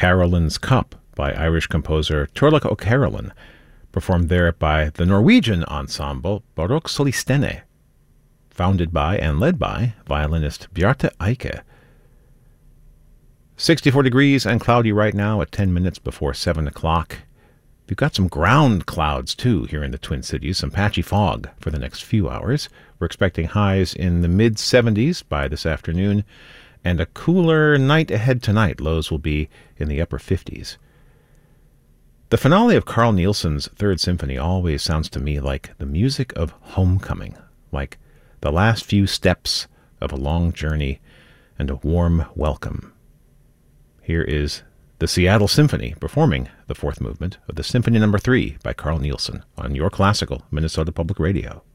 Carolyn's Cup by Irish composer Turlough O'Carolan, performed there by the Norwegian ensemble Baroque Solistene, founded by and led by violinist Bjarte Eike. 64 degrees and cloudy right now at 10 minutes before 7 o'clock. We've got some ground clouds, too, here in the Twin Cities, some patchy fog for the next few hours. We're expecting highs in the mid-70s by this afternoon, and a cooler night ahead tonight. Lows will be in the upper 50s. The finale of Carl Nielsen's Third Symphony always sounds to me like the music of homecoming, like the last few steps of a long journey and a warm welcome. Here is the Seattle Symphony performing the fourth movement of the Symphony No. 3 by Carl Nielsen on Your Classical Minnesota Public Radio.